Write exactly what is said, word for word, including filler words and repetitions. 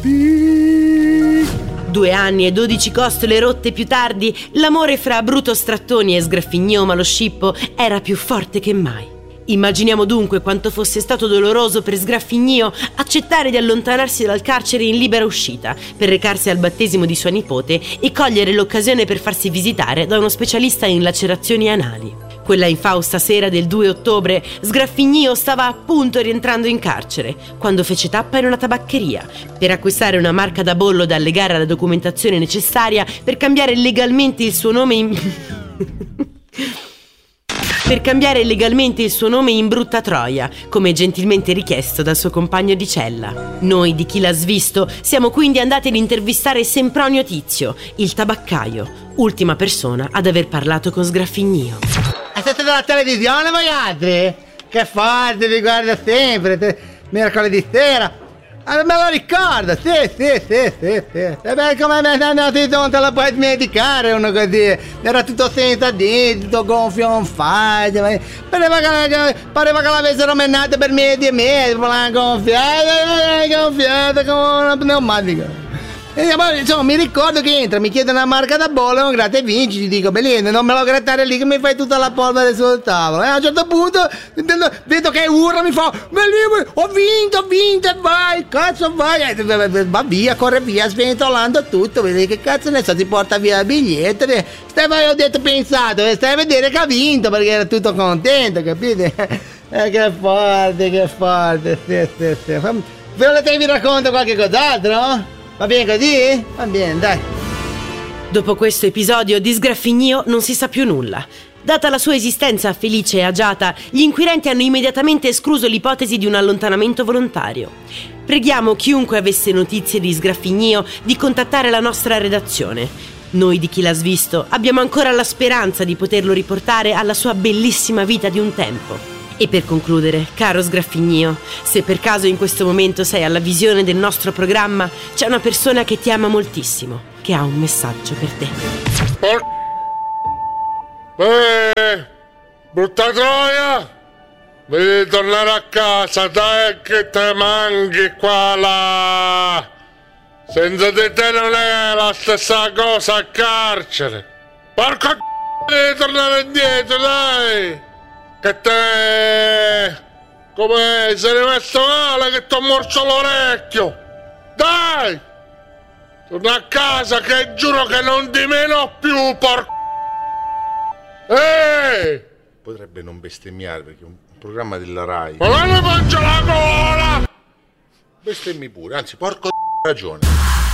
Due anni e dodici costole rotte più tardi, l'amore fra Bruto Strattoni e Sgraffignio Maloscippo era più forte che mai. Immaginiamo dunque quanto fosse stato doloroso per Sgraffignio accettare di allontanarsi dal carcere in libera uscita per recarsi al battesimo di sua nipote e cogliere l'occasione per farsi visitare da uno specialista in lacerazioni anali. Quella infausta sera del due ottobre, Sgraffignio stava appunto rientrando in carcere quando fece tappa in una tabaccheria per acquistare una marca da bollo da allegare alla documentazione necessaria per cambiare legalmente il suo nome in... per cambiare legalmente il suo nome in Brutta Troia, come gentilmente richiesto dal suo compagno di cella. Noi di Chi l'ha svisto siamo quindi andati ad intervistare Sempronio Tizio, il tabaccaio, ultima persona ad aver parlato con Sgraffignio. Siete dalla televisione voi altri? Che forte, vi guarda sempre, te, mercoledì sera. Ah, me lo ricordo, sì, sì, sì, sì, sì. E beh, come non te la puoi dimenticare uno così. Era tutto senza denti, tutto gonfio on fire. Pareva che, pareva che l'avessero menato per mesi e mesi, gonfiata, gonfiata come una pneumatica. E insomma, mi ricordo che entra, mi chiede una marca da bollo, un gratta e vinci, gli dico, bellino, non me lo grattare lì che mi fai tutta la polvere sul tavolo. E a un certo punto vedo che urla, mi fa, bellino, ho vinto, ho vinto, e vai, cazzo vai, e va via, corre via, sventolando tutto, vedi che cazzo ne so, si porta via il biglietto, stai, ho detto, pensato, stai a vedere che ha vinto, perché era tutto contento, capite? Eh, che forte, che forte, sì, sì, sì. Volete che vi racconto qualche cos'altro? Va bene così? Va bene, dai. Dopo questo episodio di Sgraffignio non si sa più nulla. Data la sua esistenza felice e agiata, gli inquirenti hanno immediatamente escluso l'ipotesi di un allontanamento volontario. Preghiamo chiunque avesse notizie di Sgraffignio di contattare la nostra redazione. Noi di Chi l'ha svisto abbiamo ancora la speranza di poterlo riportare alla sua bellissima vita di un tempo. E per concludere, caro Sgraffignio, se per caso in questo momento sei alla visione del nostro programma, c'è una persona che ti ama moltissimo, che ha un messaggio per te. Por... Eh, brutta troia! Devi tornare a casa, dai che te manchi qua là! Senza di te non è la stessa cosa a carcere! Porco c***o, devi tornare indietro, dai! Che te... come sei rimesso male che ti ho morso l'orecchio! Dai! Torna a casa che giuro che non ti meno più, porco... Ehi! Potrebbe non bestemmiare perché è un programma della Rai. Ma non mi mangia la gola! Bestemmi pure, anzi porco ragione.